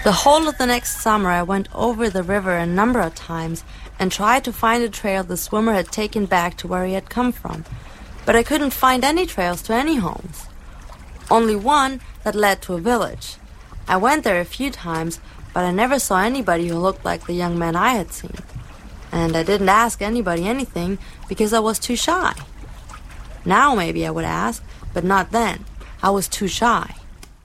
The whole of the next summer I went over the river a number of times and tried to find a trail the swimmer had taken back to where he had come from, but I couldn't find any trails to any homes. Only one that led to a village. I went there a few times, but I never saw anybody who looked like the young man I had seen. And I didn't ask anybody anything because I was too shy. Now maybe I would ask, but not then. I was too shy.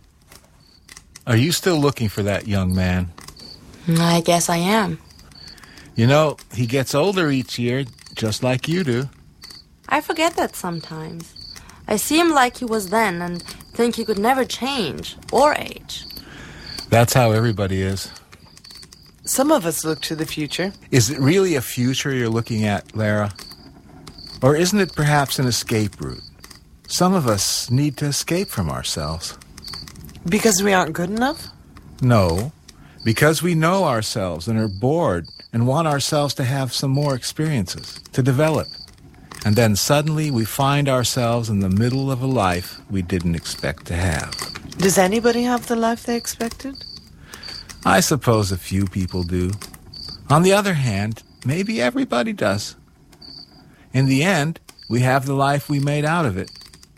Are you still looking for that young man? I guess I am. You know, he gets older each year, just like you do. I forget that sometimes. I see him like he was then and think he could never change or age. That's how everybody is. Some of us look to the future. Is it really a future you're looking at, Lara? Or isn't it perhaps an escape route? Some of us need to escape from ourselves. Because we aren't good enough? No, because we know ourselves and are bored and want ourselves to have some more experiences, to develop. And then suddenly we find ourselves in the middle of a life we didn't expect to have. Does anybody have the life they expected? I suppose a few people do. On the other hand, maybe everybody does. In the end, we have the life we made out of it.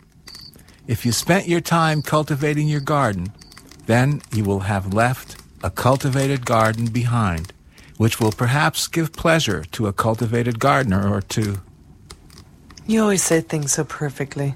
If you spent your time cultivating your garden, then you will have left a cultivated garden behind, which will perhaps give pleasure to a cultivated gardener or two. You always say things so perfectly.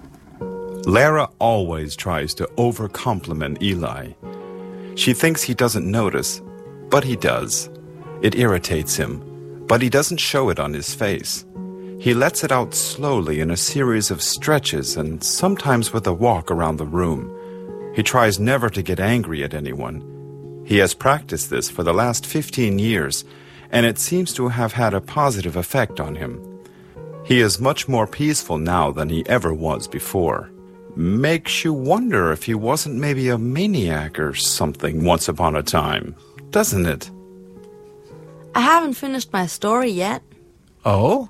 Lara always tries to over-compliment Eli. She thinks he doesn't notice, but he does. It irritates him, but he doesn't show it on his face. He lets it out slowly in a series of stretches and sometimes with a walk around the room. He tries never to get angry at anyone. He has practiced this for the last 15 years, and it seems to have had a positive effect on him. He is much more peaceful now than he ever was before. Makes you wonder if he wasn't maybe a maniac or something once upon a time, doesn't it? I haven't finished my story yet. Oh?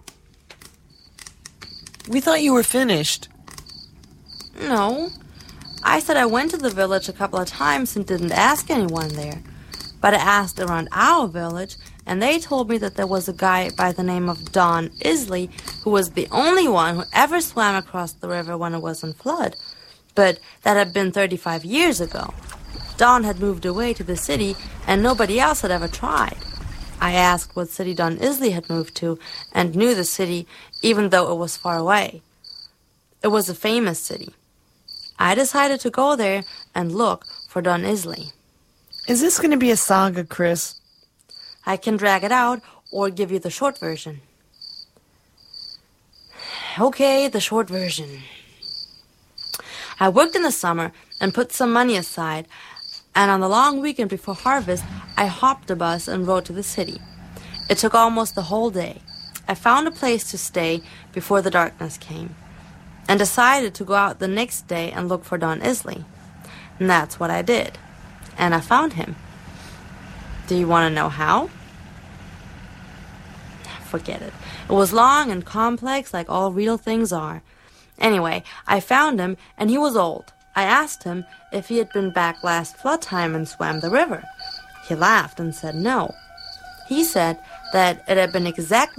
We thought you were finished. No. I said I went to the village a couple of times and didn't ask anyone there. But I asked around our village, and they told me that there was a guy by the name of Don Isley who was the only one who ever swam across the river when it was in flood. But that had been 35 years ago. Don had moved away to the city, and nobody else had ever tried. I asked what city Don Isley had moved to, and knew the city, even though it was far away. It was a famous city. I decided to go there and look for Don Isley. Is this going to be a saga, Chris? I can drag it out or give you the short version. Okay, the short version. I worked in the summer and put some money aside, and on the long weekend before harvest, I hopped a bus and rode to the city. It took almost the whole day. I found a place to stay before the darkness came, and decided to go out the next day and look for Don Isley. And that's what I did. And I found him. Do you want to know how? Forget it. It was long and complex like all real things are. Anyway, I found him, and he was old. I asked him if he had been back last flood time and swam the river. He laughed and said no. He said that it had been exactly